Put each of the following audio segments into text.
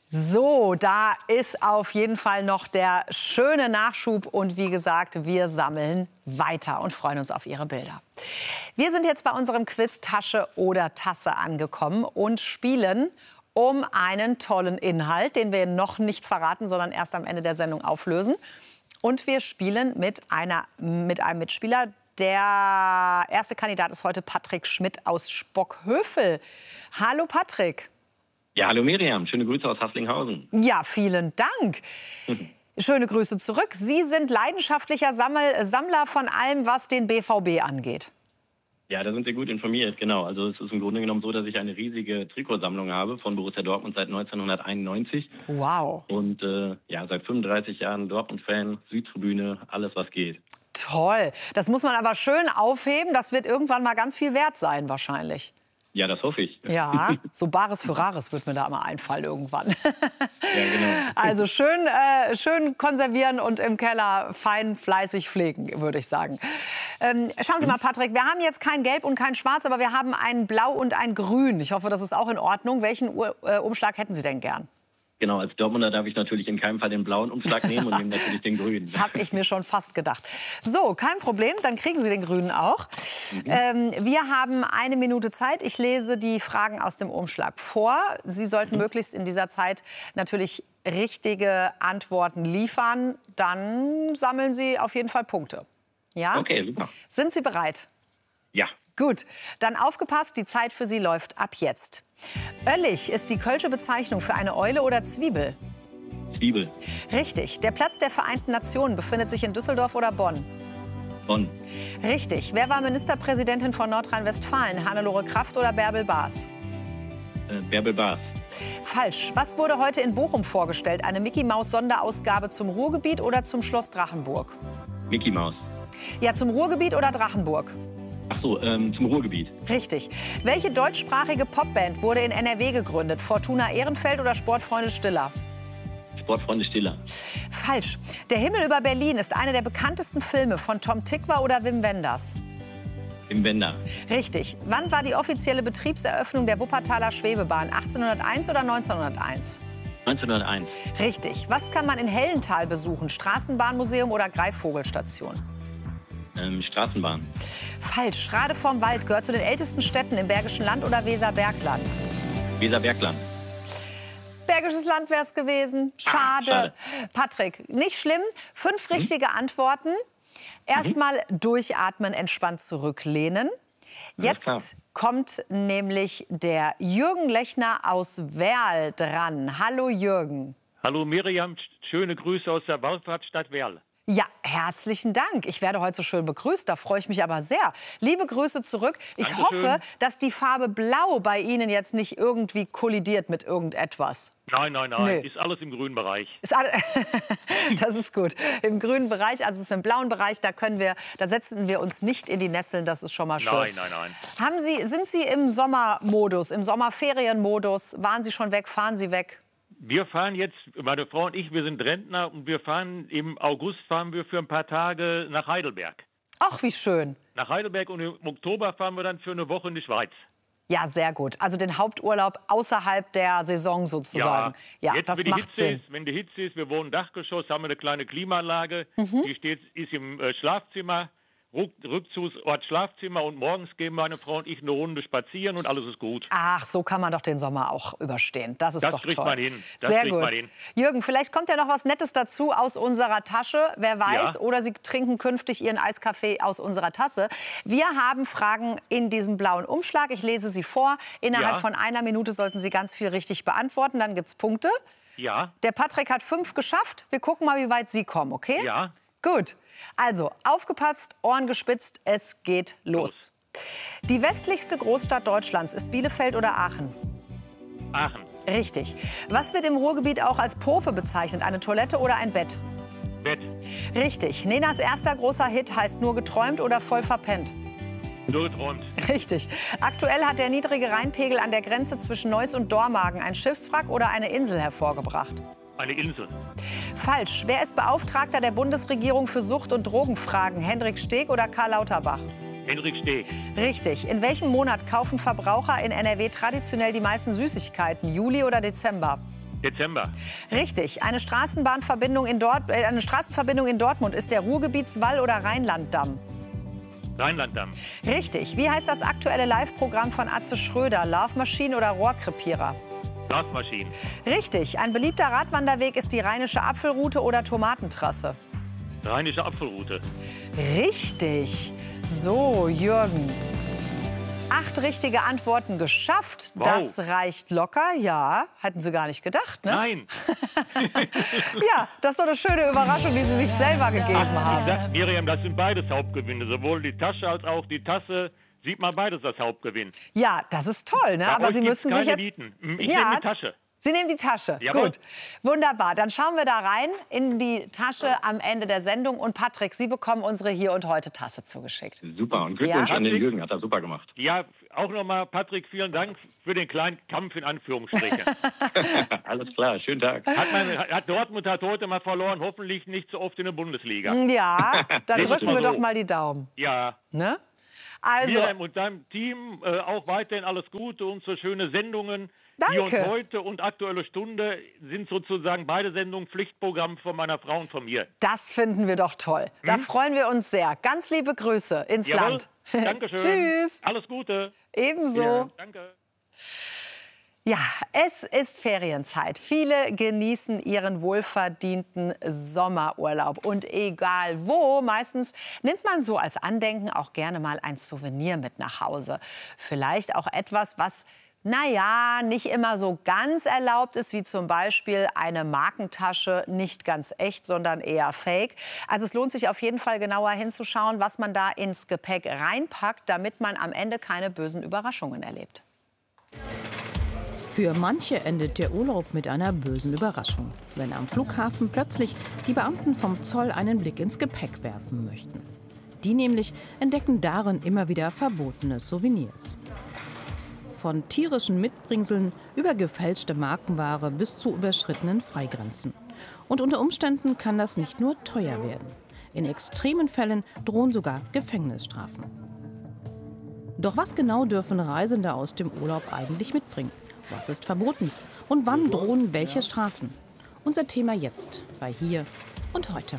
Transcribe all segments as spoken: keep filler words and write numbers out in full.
So, da ist auf jeden Fall noch der schöne Nachschub. Und wie gesagt, wir sammeln weiter und freuen uns auf Ihre Bilder. Wir sind jetzt bei unserem Quiz Tasche oder Tasse angekommen und spielen um einen tollen Inhalt, den wir noch nicht verraten, sondern erst am Ende der Sendung auflösen. Und wir spielen mit, einer, mit einem Mitspieler. Der erste Kandidat ist heute Patrick Schmidt aus Spockhövel. Hallo Patrick. Ja, hallo Miriam. Schöne Grüße aus Haßlinghausen. Ja, vielen Dank. Schöne Grüße zurück. Sie sind leidenschaftlicher Sammel Sammler von allem, was den B V B angeht. Ja, da sind Sie gut informiert, genau. Also es ist im Grunde genommen so, dass ich eine riesige Trikotsammlung habe von Borussia Dortmund seit neunzehnhunderteinundneunzig. Wow. Und äh, ja, seit fünfunddreißig Jahren Dortmund-Fan, Südtribüne, alles was geht. Toll. Das muss man aber schön aufheben. Das wird irgendwann mal ganz viel wert sein wahrscheinlich. Ja, das hoffe ich. Ja, so Bares für Rares wird mir da mal einfallen irgendwann. Ja, genau. Also schön, äh, schön konservieren und im Keller fein fleißig pflegen, würde ich sagen. Ähm, schauen Sie mal, Patrick, wir haben jetzt kein Gelb und kein Schwarz, aber wir haben ein Blau und ein Grün. Ich hoffe, das ist auch in Ordnung. Welchen Ur äh, Umschlag hätten Sie denn gern? Genau, als Dortmunder darf ich natürlich in keinem Fall den blauen Umschlag nehmen und nehme natürlich den grünen. Das habe ich mir schon fast gedacht. So, kein Problem, dann kriegen Sie den grünen auch. Mhm. Ähm, wir haben eine Minute Zeit. Ich lese die Fragen aus dem Umschlag vor. Sie sollten mhm. möglichst in dieser Zeit natürlich richtige Antworten liefern. Dann sammeln Sie auf jeden Fall Punkte. Ja? Okay, super. Sind Sie bereit? Ja. Gut, dann aufgepasst, die Zeit für Sie läuft ab jetzt. Oellich ist die kölsche Bezeichnung für eine Eule oder Zwiebel? Zwiebel. Richtig. Der Platz der Vereinten Nationen befindet sich in Düsseldorf oder Bonn? Bonn. Richtig. Wer war Ministerpräsidentin von Nordrhein-Westfalen? Hannelore Kraft oder Bärbel Baas? Äh, Bärbel Baas. Falsch. Was wurde heute in Bochum vorgestellt? Eine Mickey-Maus-Sonderausgabe zum Ruhrgebiet oder zum Schloss Drachenburg? Mickey Maus. Ja, zum Ruhrgebiet oder Drachenburg? Ach so, ähm, zum Ruhrgebiet. Richtig. Welche deutschsprachige Popband wurde in N R W gegründet? Fortuna Ehrenfeld oder Sportfreunde Stiller? Sportfreunde Stiller. Falsch. Der Himmel über Berlin ist einer der bekanntesten Filme von Tom Tykwer oder Wim Wenders? Wim Wenders. Richtig. Wann war die offizielle Betriebseröffnung der Wuppertaler Schwebebahn? achtzehnhunderteins oder neunzehnhunderteins? neunzehnhunderteins. Richtig. Was kann man in Hellenthal besuchen? Straßenbahnmuseum oder Greifvogelstation? Ähm, Straßenbahn. Falsch. Schrade vorm Wald gehört zu den ältesten Städten im Bergischen Land oder Weserbergland? Weserbergland. Bergisches Land wäre es gewesen. Schade. Ah, schade. Patrick, nicht schlimm. Fünf Mhm. richtige Antworten. Erstmal mhm. durchatmen, entspannt zurücklehnen. Jetzt kommt nämlich der Jürgen Lechner aus Werl dran. Hallo Jürgen. Hallo Miriam, schöne Grüße aus der Wallfahrtsstadt Werl. Ja, herzlichen Dank. Ich werde heute so schön begrüßt, da freue ich mich aber sehr. Liebe Grüße zurück. Ich Dankeschön. hoffe, dass die Farbe Blau bei Ihnen jetzt nicht irgendwie kollidiert mit irgendetwas. Nein, nein, nein, Nee. ist alles im grünen Bereich. Ist alle das ist gut. Im grünen Bereich, also es ist im blauen Bereich, da können wir, da setzen wir uns nicht in die Nesseln, das ist schon mal schön. Nein, nein, nein. Haben Sie, sind Sie im Sommermodus, im Sommerferienmodus? Waren Sie schon weg? Fahren Sie weg? Wir fahren jetzt, meine Frau und ich, wir sind Rentner und wir fahren im August fahren wir für ein paar Tage nach Heidelberg. Ach, wie schön. Nach Heidelberg und im Oktober fahren wir dann für eine Woche in die Schweiz. Ja, sehr gut. Also den Haupturlaub außerhalb der Saison sozusagen. Ja, jetzt, das wenn die macht Hitze Sinn. Ist, wenn die Hitze ist, wir wohnen Dachgeschoss, haben wir eine kleine Klimaanlage, Mhm. die steht, ist im äh, Schlafzimmer, Ruck, Rückzugsort Schlafzimmer und morgens gehen meine Frau und ich eine Runde spazieren und alles ist gut. Ach, so kann man doch den Sommer auch überstehen. Das ist Das doch kriegt toll. man hin. Das Sehr kriegt gut. man hin. Jürgen, vielleicht kommt ja noch was Nettes dazu aus unserer Tasche. Wer weiß. Ja. Oder Sie trinken künftig Ihren Eiskaffee aus unserer Tasse. Wir haben Fragen in diesem blauen Umschlag. Ich lese sie vor. Innerhalb Ja. von einer Minute sollten Sie ganz viel richtig beantworten. Dann gibt es Punkte. Ja, Der Patrick hat fünf geschafft. Wir gucken mal, wie weit Sie kommen, okay? ja. Gut. Also, aufgepasst, Ohren gespitzt, es geht los. Die westlichste Großstadt Deutschlands ist Bielefeld oder Aachen? Aachen, Richtig. Was wird im Ruhrgebiet auch als Pofe bezeichnet? Eine Toilette oder ein Bett? Bett, Richtig. Nenas erster großer Hit heißt Nur geträumt oder Voll verpennt? nur geträumt. Richtig. Aktuell hat der niedrige Rheinpegel an der Grenze zwischen Neuss und Dormagen ein Schiffswrack oder eine Insel hervorgebracht. Eine Insel. Falsch. Wer ist Beauftragter der Bundesregierung für Sucht- und Drogenfragen? Hendrik Steg oder Karl Lauterbach? Hendrik Steg. Richtig. In welchem Monat kaufen Verbraucher in N R W traditionell die meisten Süßigkeiten? Juli oder Dezember? Dezember. Richtig. Eine Straßenbahnverbindung in Dort äh, eine Straßenverbindung in Dortmund ist der Ruhrgebietswall oder Rheinlanddamm? Rheinlanddamm. Richtig. Wie heißt das aktuelle Live-Programm von Atze Schröder? Laufmaschinen oder Rohrkrepierer? Laufmaschinen. Richtig. Ein beliebter Radwanderweg ist die Rheinische Apfelroute oder Tomatentrasse? Rheinische Apfelroute. Richtig. So, Jürgen. Acht richtige Antworten geschafft. Wow. Das reicht locker. Ja, hätten Sie gar nicht gedacht, ne? Nein. Ja, das ist doch eine schöne Überraschung, die Sie sich selber gegeben haben. Ich sag, Miriam, das sind beides Hauptgewinne. Sowohl die Tasche als auch die Tasse. Sieht man beides als Hauptgewinn. Ja, das ist toll, ne? Bei Aber euch Sie gibt's müssen sich keine jetzt... Nieten. Ich Ja. nehme die Tasche. Sie nehmen die Tasche. Jawohl. Gut. Wunderbar. Dann schauen wir da rein in die Tasche am Ende der Sendung. Und Patrick, Sie bekommen unsere Hier und Heute Tasse zugeschickt. Super. Und Glückwunsch Ja. an den Jürgen. Hat er super gemacht. Ja, auch nochmal, Patrick, vielen Dank für den kleinen Kampf in Anführungsstrichen. Alles klar. Schönen Tag. Hat, man, hat Dortmund hat heute mal verloren, hoffentlich nicht so oft in der Bundesliga. Ja, da Das ist drücken mal wir so. doch mal die Daumen. Ja, Ne? Also, Miriam und deinem Team äh, auch weiterhin alles Gute und so schöne Sendungen. Danke. Hier und Heute und Aktuelle Stunde sind sozusagen beide Sendungen Pflichtprogramm von meiner Frau und von mir. das finden wir doch toll. Da freuen wir uns sehr. Ganz liebe Grüße ins Jawohl. Land. Dankeschön. Tschüss. Alles Gute. Ebenso. Danke. Ja, es ist Ferienzeit. Viele genießen ihren wohlverdienten Sommerurlaub. Und egal wo, meistens nimmt man so als Andenken auch gerne mal ein Souvenir mit nach Hause. Vielleicht auch etwas, was, naja, nicht immer so ganz erlaubt ist, wie zum Beispiel eine Markentasche, nicht ganz echt, sondern eher fake. Also es lohnt sich auf jeden Fall genauer hinzuschauen, was man da ins Gepäck reinpackt, damit man am Ende keine bösen Überraschungen erlebt. Für manche endet der Urlaub mit einer bösen Überraschung, wenn am Flughafen plötzlich die Beamten vom Zoll einen Blick ins Gepäck werfen möchten. Die nämlich entdecken darin immer wieder verbotene Souvenirs. Von tierischen Mitbringseln über gefälschte Markenware bis zu überschrittenen Freigrenzen. Und unter Umständen kann das nicht nur teuer werden. In extremen Fällen drohen sogar Gefängnisstrafen. Doch was genau dürfen Reisende aus dem Urlaub eigentlich mitbringen? Was ist verboten? Und wann drohen welche Strafen? Unser Thema jetzt bei Hier und Heute.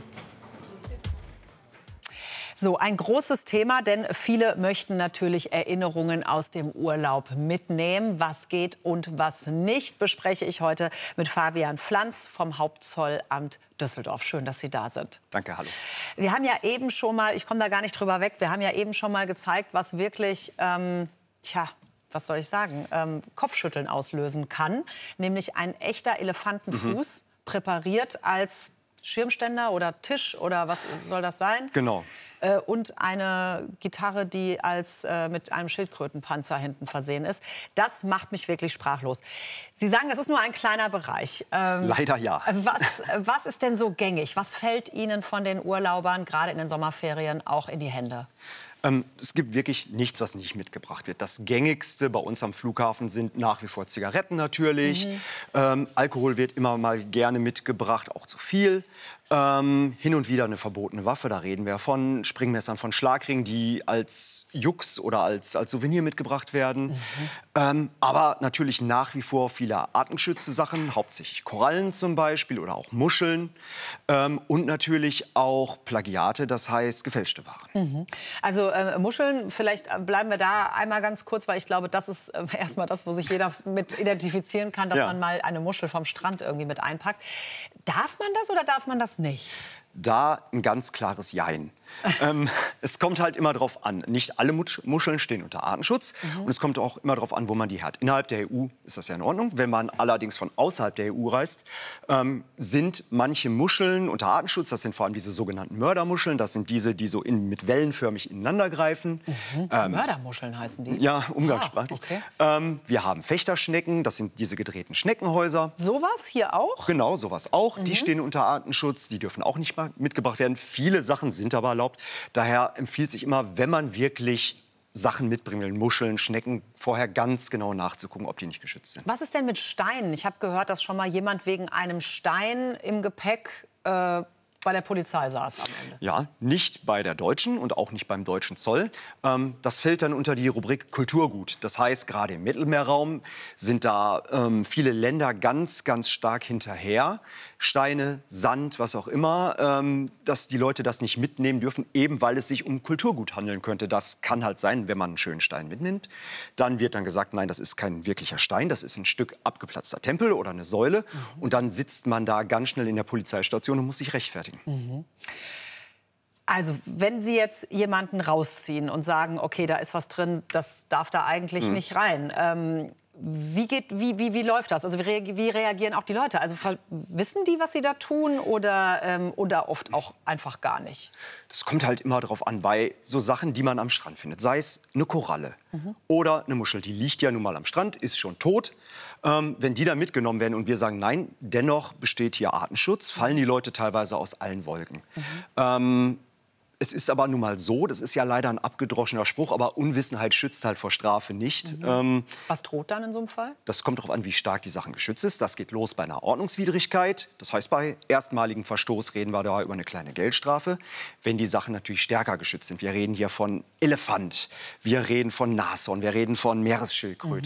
So, ein großes Thema, denn viele möchten natürlich Erinnerungen aus dem Urlaub mitnehmen. Was geht und was nicht, bespreche ich heute mit Fabian Pflanz vom Hauptzollamt Düsseldorf. Schön, dass Sie da sind. Danke, hallo. Wir haben ja eben schon mal, ich komme da gar nicht drüber weg, wir haben ja eben schon mal gezeigt, was wirklich, ähm, tja, was soll ich sagen, ähm, Kopfschütteln auslösen kann. Nämlich ein echter Elefantenfuß, mhm. präpariert als Schirmständer oder Tisch oder was soll das sein? Genau. Äh, und eine Gitarre, die als, äh, mit einem Schildkrötenpanzer hinten versehen ist. Das macht mich wirklich sprachlos. Sie sagen, das ist nur ein kleiner Bereich. Ähm, Leider ja. Was, was ist denn so gängig? Was fällt Ihnen von den Urlaubern, gerade in den Sommerferien, auch in die Hände? Ähm, es gibt wirklich nichts, was nicht mitgebracht wird. Das Gängigste bei uns am Flughafen sind nach wie vor Zigaretten natürlich. Mhm. Ähm, Alkohol wird immer mal gerne mitgebracht, auch zu viel. Ähm, hin und wieder eine verbotene Waffe, da reden wir von Springmessern, von Schlagringen, die als Jux oder als, als Souvenir mitgebracht werden. Mhm. Ähm, aber natürlich nach wie vor viele Artenschütze-Sachen, hauptsächlich Korallen zum Beispiel oder auch Muscheln. Ähm, und natürlich auch Plagiate, das heißt gefälschte Waren. Mhm. Also äh, Muscheln, vielleicht bleiben wir da einmal ganz kurz, weil ich glaube, das ist äh, erstmal das, wo sich jeder mit identifizieren kann, dass Ja. man mal eine Muschel vom Strand irgendwie mit einpackt. Darf man das oder darf man das nicht? Da ein ganz klares Jein. ähm, es kommt halt immer darauf an. Nicht alle Musch- Muscheln stehen unter Artenschutz. Mhm. Und es kommt auch immer darauf an, wo man die hat. Innerhalb der E U ist das ja in Ordnung. Wenn man allerdings von außerhalb der E U reist, ähm, sind manche Muscheln unter Artenschutz. Das sind vor allem diese sogenannten Mördermuscheln. Das sind diese, die so in, mit wellenförmig ineinander greifen. Mhm. Ähm, Mördermuscheln heißen die? Ja, umgangssprachlich. Ah, okay. ähm, wir haben Fechterschnecken. Das sind diese gedrehten Schneckenhäuser. Sowas hier auch? Genau, sowas auch. Mhm. Die stehen unter Artenschutz. Die dürfen auch nicht mal mitgebracht werden. Viele Sachen sind aber erlaubt. Daher empfiehlt sich immer, wenn man wirklich Sachen mitbringen will, Muscheln, Schnecken, vorher ganz genau nachzugucken, ob die nicht geschützt sind. Was ist denn mit Steinen? Ich habe gehört, dass schon mal jemand wegen einem Stein im Gepäck äh, bei der Polizei saß am Ende. Ja, nicht bei der Deutschen und auch nicht beim deutschen Zoll. Ähm, das fällt dann unter die Rubrik Kulturgut. Das heißt, gerade im Mittelmeerraum sind da ähm, viele Länder ganz, ganz stark hinterher. Steine, Sand, was auch immer, ähm, dass die Leute das nicht mitnehmen dürfen, eben weil es sich um Kulturgut handeln könnte. Das kann halt sein, wenn man einen schönen Stein mitnimmt. Dann wird dann gesagt, nein, das ist kein wirklicher Stein, das ist ein Stück abgeplatzter Tempel oder eine Säule. Mhm. Und dann sitzt man da ganz schnell in der Polizeistation und muss sich rechtfertigen. Mhm. Also, wenn Sie jetzt jemanden rausziehen und sagen, okay, da ist was drin, das darf da eigentlich mhm. nicht rein. Ähm, wie, geht, wie, wie, wie läuft das? Also, wie, rea wie reagieren auch die Leute? Also, wissen die, was sie da tun oder, ähm, oder oft auch einfach gar nicht? Das kommt halt immer darauf an, bei so Sachen, die man am Strand findet. Sei es eine Koralle mhm. oder eine Muschel, die liegt ja nun mal am Strand, ist schon tot. Ähm, wenn die da mitgenommen werden und wir sagen, nein, dennoch besteht hier Artenschutz, fallen die Leute teilweise aus allen Wolken. Mhm. Ähm, Es ist aber nun mal so, das ist ja leider ein abgedroschener Spruch, aber Unwissenheit schützt halt vor Strafe nicht. Mhm. Ähm, Was droht dann in so einem Fall? Das kommt darauf an, wie stark die Sache geschützt ist. Das geht los bei einer Ordnungswidrigkeit. Das heißt, bei erstmaligem Verstoß reden wir da über eine kleine Geldstrafe. Wenn die Sachen natürlich stärker geschützt sind. Wir reden hier von Elefant, wir reden von Nashorn, wir reden von Meeresschildkröte.